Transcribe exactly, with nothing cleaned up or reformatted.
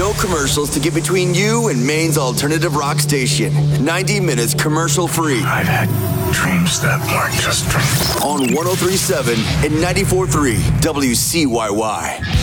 No commercials to get between you and Maine's alternative rock station. ninety minutes commercial free. I've had dreams that weren't just dreams. On one oh three point seven and ninety-four point three W C Y Y.